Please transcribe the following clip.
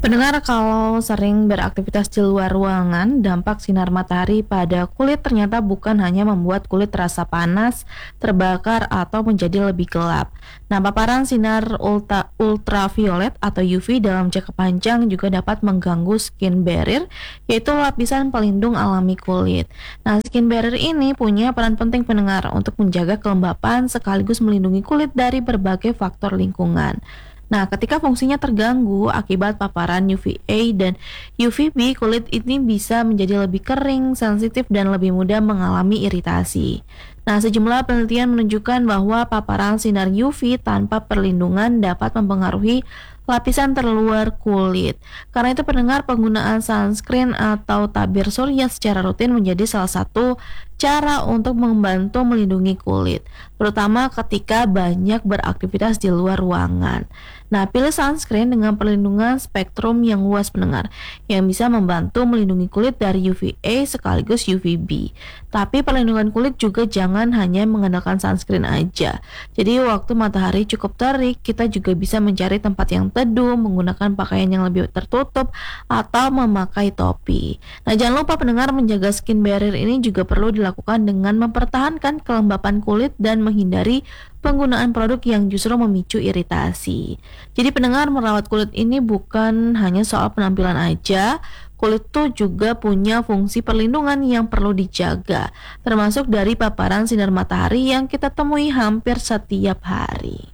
Pendengar, kalau sering beraktivitas di luar ruangan, dampak sinar matahari pada kulit ternyata bukan hanya membuat kulit terasa panas, terbakar, atau menjadi lebih gelap. Nah, paparan sinar ultraviolet atau UV dalam jangka panjang juga dapat mengganggu skin barrier, yaitu lapisan pelindung alami kulit. Nah, skin barrier ini punya peran penting, pendengar, untuk menjaga kelembapan sekaligus melindungi kulit dari berbagai faktor lingkungan. Nah, ketika fungsinya terganggu akibat paparan UVA dan UVB, kulit ini bisa menjadi lebih kering, sensitif, dan lebih mudah mengalami iritasi. Nah, sejumlah penelitian menunjukkan bahwa paparan sinar UV tanpa perlindungan dapat mempengaruhi lapisan terluar kulit. Karena itu, pendengar, penggunaan sunscreen atau tabir surya secara rutin menjadi salah satu cara untuk membantu melindungi kulit, terutama ketika banyak beraktivitas di luar ruangan. Nah, pilih sunscreen dengan perlindungan spektrum yang luas, pendengar, yang bisa membantu melindungi kulit dari UVA sekaligus UVB. Tapi perlindungan kulit juga jangan hanya mengandalkan sunscreen aja. Jadi waktu matahari cukup terik, kita juga bisa mencari tempat yang teduh, menggunakan pakaian yang lebih tertutup, atau memakai topi. Nah, jangan lupa, pendengar, menjaga skin barrier ini juga perlu dilakukan dengan mempertahankan kelembapan kulit dan menghindari penggunaan produk yang justru memicu iritasi. Jadi, pendengar, merawat kulit ini bukan hanya soal penampilan aja. Kulit tuh juga punya fungsi perlindungan yang perlu dijaga, termasuk dari paparan sinar matahari yang kita temui hampir setiap hari.